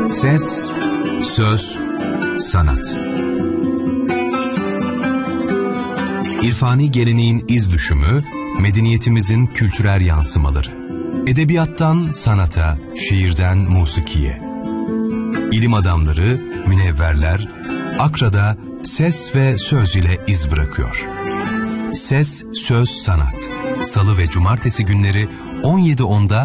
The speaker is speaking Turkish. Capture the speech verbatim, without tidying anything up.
Ses, söz, sanat. İrfani geleneğin iz düşümü, medeniyetimizin kültürel yansımaları. Edebiyattan sanata, şiirden musikiye. İlim adamları, münevverler, Akra'da ses ve söz ile iz bırakıyor. Ses, söz, sanat. Salı ve cumartesi günleri on yedi onda